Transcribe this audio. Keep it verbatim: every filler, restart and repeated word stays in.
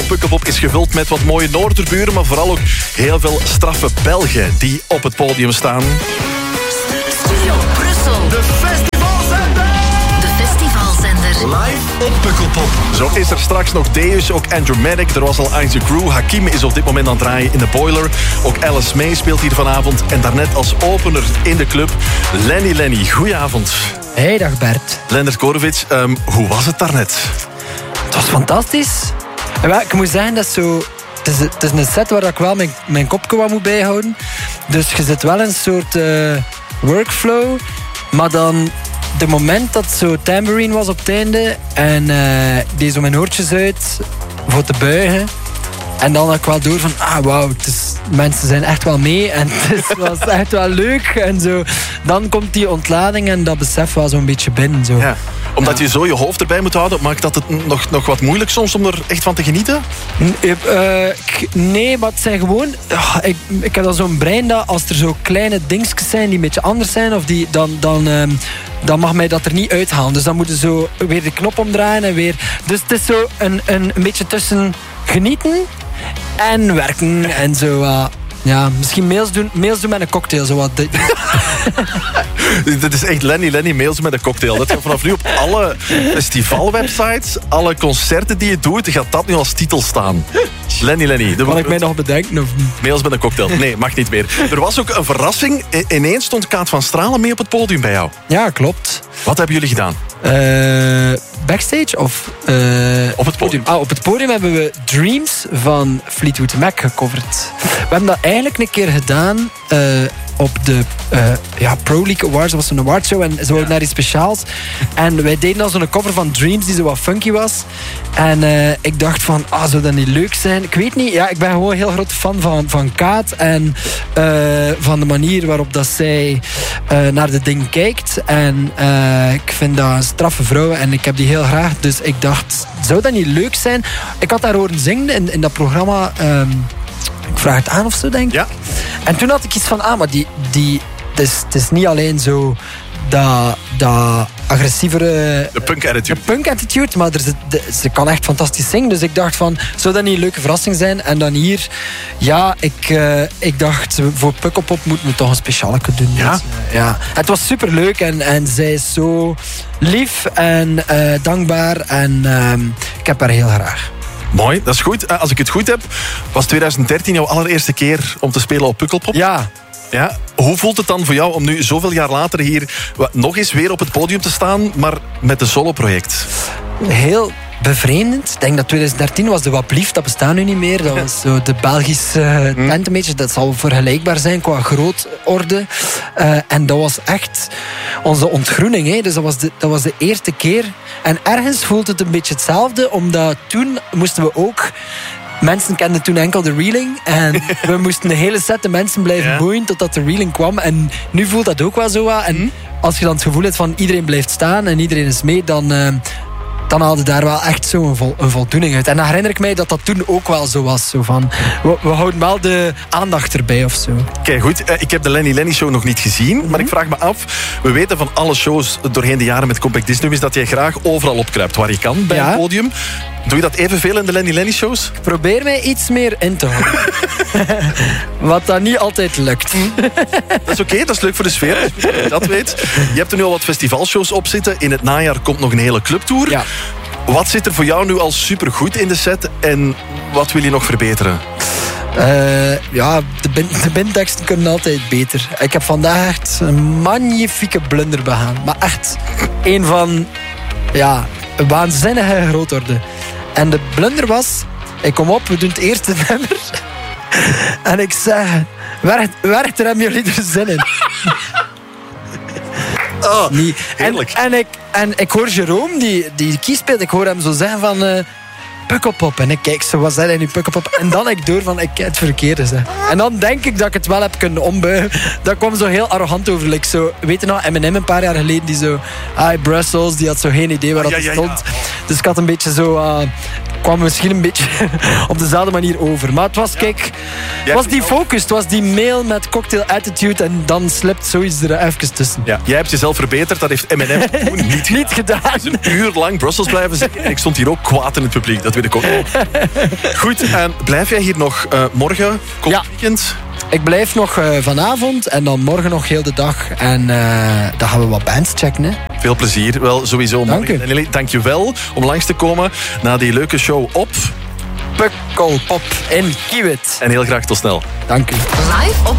Pukkelpop is gevuld met wat mooie Noorderburen, maar vooral ook heel veel straffe Belgen die op het podium staan. Studio Brussel. De festivalzender! De festivalzender. Live op Pukkelpop. Zo is er straks nog Deus, ook Andrew Maddock. Er was al Isaac Crew. Hakim is op dit moment aan het draaien in de Boiler. Ook Alice May speelt hier vanavond. En daarnet als opener in de club Lenny Lenny. Goedenavond. Hey, dag Bert. Lennart Korovic, um, hoe was het daarnet? Het was fantastisch. En wel, ik moet zeggen, dat is zo... Het is, het is een set waar ik wel mijn, mijn kopje wat moet bijhouden. Dus je zit wel in een soort uh, workflow. Maar dan... De moment dat zo tambourine was op het einde... En uh, die zo mijn oortjes uit... Voor te buigen... En dan had ik wel door van, ah wauw, het is, mensen zijn echt wel mee en het was echt wel leuk en zo. Dan komt die ontlading en dat besef wel zo'n beetje binnen. Zo. Ja, omdat ja. je zo je hoofd erbij moet houden, maakt dat het nog, nog wat moeilijk soms om er echt van te genieten? Uh, nee, maar het zijn gewoon... Uh, ik, ik heb dan zo'n brein dat als er zo kleine dingetjes zijn die een beetje anders zijn, of die, dan, dan, uh, dan mag mij dat er niet uithalen. Dus dan moeten ze zo weer de knop omdraaien en weer... Dus het is zo een, een, een beetje tussen genieten en werken en zo. Uh, ja, misschien mails doen, mails doen met een cocktail. Zo wat. Dit is echt Lenny Lenny mails met een cocktail. Dat gaat vanaf nu op alle festivalwebsites, alle concerten die je doet, gaat dat nu als titel staan. Lenny Lenny. Kan ik mij nog bedenken? Of... Mails met een cocktail. Nee, mag niet meer. Er was ook een verrassing. Ineens stond Kaat van Stralen mee op het podium bij jou. Ja, klopt. Wat hebben jullie gedaan? Uh, backstage of... Uh, op het podium. Ah, op het podium hebben we Dreams van Fleetwood Mac gecoverd. We hebben dat eigenlijk een keer gedaan... Uh, op de uh, ja, Pro League Awards. Dat was een awardshow en ze wilden ja. naar iets speciaals. En wij deden al zo'n cover van Dreams die zo wat funky was. En uh, ik dacht van, ah, zou dat niet leuk zijn? Ik weet niet. Ja, ik ben gewoon een heel grote fan van, van Kaat. En uh, van de manier waarop dat zij uh, naar de ding kijkt. En uh, ik vind dat een straffe vrouw. En ik heb die heel graag. Dus ik dacht, zou dat niet leuk zijn? Ik had haar horen zingen in, in dat programma... Um, Ik vraag het aan of zo, denk ik. Ja. En toen had ik iets van, ah, maar die... die het, is, het is niet alleen zo dat, dat agressievere... De punk attitude. De punk attitude, maar er zit, de, ze kan echt fantastisch zingen. Dus ik dacht van, zou dat niet een leuke verrassing zijn? En dan hier, ja, ik, uh, ik dacht, voor Pukkelpop moeten we toch een speciale doen. Ja? Dus, uh, ja. Het was superleuk en, en zij is zo lief en uh, dankbaar. En uh, ik heb haar heel graag. Mooi, dat is goed. Als ik het goed heb, was twintig dertien jouw allereerste keer om te spelen op Pukkelpop? Ja. Ja. Hoe voelt het dan voor jou om nu zoveel jaar later hier nog eens weer op het podium te staan, maar met een soloproject? Heel bevreemdend. Ik denk dat twintig dertien was de Waplief, dat bestaat nu niet meer. Dat was zo de Belgische uh, tent een beetje. Dat zal vergelijkbaar zijn qua grootorde. Uh, en dat was echt onze ontgroening. Hè. Dus dat was, de, dat was de eerste keer. En ergens voelt het een beetje hetzelfde, omdat toen moesten we ook... Mensen kenden toen enkel de reeling. En we moesten de hele set de mensen blijven ja. boeien totdat de reeling kwam. En nu voelt dat ook wel zo wat. En mm. als je dan het gevoel hebt van iedereen blijft staan en iedereen is mee, dan... Uh, dan haalde daar wel echt zo een, vol, een voldoening uit. En dan herinner ik mij dat dat toen ook wel zo was. Zo van, we, we houden wel de aandacht erbij of zo. Kijk, goed. Ik heb de Lenny Lenny Show nog niet gezien. Mm-hmm. Maar ik vraag me af. We weten van alle shows doorheen de jaren met Compact Disney is dat jij graag overal opkruipt waar je kan bij ja. een podium. Doe je dat evenveel in de Lenny Lenny Shows? Ik probeer mij iets meer in te houden. Wat dan niet altijd lukt. Dat is oké, okay, dat is leuk voor de sfeer. Als je dat weet. Je hebt er nu al wat festivalshows op zitten. In het najaar komt nog een hele clubtour. Ja. Wat zit er voor jou nu al supergoed in de set en wat wil je nog verbeteren? Uh, ja, de, bin, de binteksten kunnen altijd beter. Ik heb vandaag echt een magnifieke blunder begaan. Maar echt een van... Ja, een waanzinnige grootorde. En de blunder was... Ik kom op, we doen het eerste nummer. En ik zeg... Werkt, werkt er, hebben jullie er zin in? Oh, niet. Heerlijk. En, en, ik, en ik hoor Jerome, die, die kies speelt, ik hoor hem zo zeggen van... Uh, Pukkelpop. En ik kijk zo, wat zei hij nu, Pukkelpop? En dan ik door van, ik heb het verkeerde. Zeg. En dan denk ik dat ik het wel heb kunnen ombuigen. Dat kwam zo heel arrogant over. Like zo, weet je nog, M en M een paar jaar geleden, die zo... Hi, Brussels, die had zo geen idee waar dat ja, ja, stond. Ja. Dus ik had een beetje zo... Uh, kwam misschien een beetje op dezelfde manier over. Maar het was, kijk, het was die focus. Het was die mail met cocktail attitude en dan slipt zoiets er even tussen. Ja, jij hebt jezelf verbeterd, dat heeft M en M toen niet gedaan. Niet gedaan. Een uur lang Brussels blijven zitten. Ik stond hier ook kwaad in het publiek, dat weet ik ook nog. Goed, en blijf jij hier nog uh, morgen, komend Ja. weekend? Ik blijf nog uh, vanavond en dan morgen nog heel de dag. En uh, dan gaan we wat bands checken. Hè. Veel plezier, wel sowieso. Dank u. En dank je wel om langs te komen na die leuke show op Pukkelpop in Kiewit. En heel graag tot snel. Dank u. Live op